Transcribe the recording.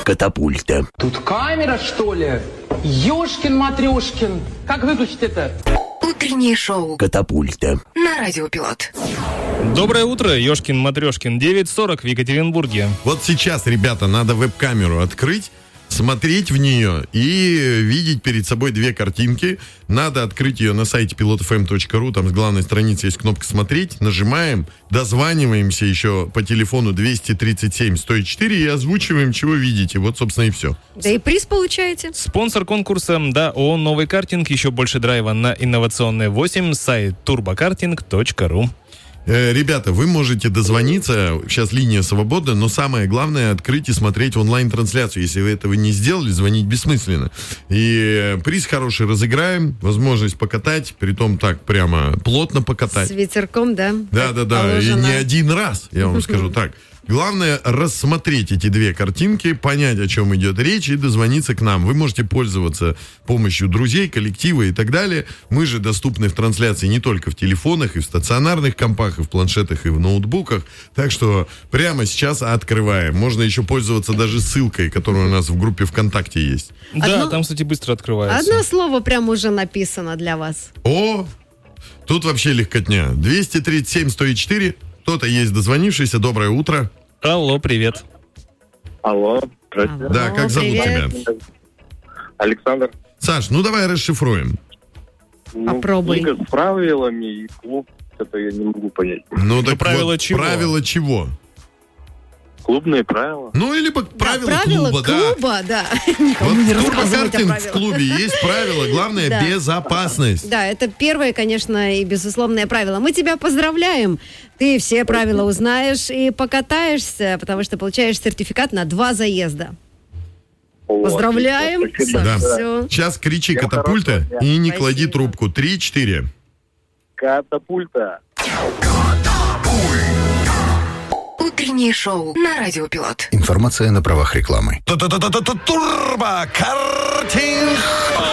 Катапульта. Тут камера, что ли? Ёшкин-матрёшкин. Как выключить это? Утреннее шоу Катапульта. на Радио Пилот. Доброе утро, Ёшкин-Матрёшкин. 9:40 в Екатеринбурге. Вот сейчас, ребята, надо веб-камеру открыть, смотреть в нее и видеть перед собой две картинки. Надо открыть ее на сайте pilotfm.ru, там с главной страницы есть кнопка «Смотреть». Нажимаем, дозваниваемся еще по телефону 237-104 и озвучиваем, чего видите. Вот, собственно, и все. Да и приз получаете. Спонсор конкурса ООО «Новый картинг». Еще больше драйва на инновационные 8. Сайт turbokarting.ru. Ребята, вы можете дозвониться, сейчас линия свободна, но самое главное — открыть и смотреть онлайн-трансляцию. Если вы этого не сделали, звонить бессмысленно. И приз хороший разыграем, возможность покатать, притом так прямо плотно покатать. С ветерком, да? Да, и не один раз, я вам скажу так. Главное рассмотреть эти две картинки, понять, о чем идет речь, и дозвониться к нам. Вы можете пользоваться помощью друзей, коллектива и так далее. Мы же доступны в трансляции не только в телефонах, и в стационарных компах, и в планшетах, и в ноутбуках. Так что прямо сейчас открываем. Можно еще пользоваться даже ссылкой, которая у нас в группе ВКонтакте есть. Да, там, кстати, быстро открывается. Одно слово прям уже написано для вас. О, тут вообще легкотня. 237-104. Кто-то есть дозвонившийся. Доброе утро. Алло, привет. Алло, здравствуйте. Да, как зовут привет. тебя? Александр. Саш, ну давай расшифруем. Попробуй. Книга с правилами и клуб, это я не могу понять. Ну так правила вот, чего? правила чего? Клубные правила. Ну или правила клуба, да. Вот в турбокартинг в клубе есть правила, главное Да. безопасность. Да, это первое, конечно, и безусловное правило. Мы тебя поздравляем. Ты все правила узнаешь и покатаешься, потому что получаешь сертификат на 2 заезда. Вот. Поздравляем. Спасибо. Да. Всё. Сейчас кричи Всем катапульта хорошего дня. и не Спасибо. клади трубку. 3-4. Катапульта. Утреннее шоу на Радио Пилот. Информация на правах рекламы. Турбокартинг.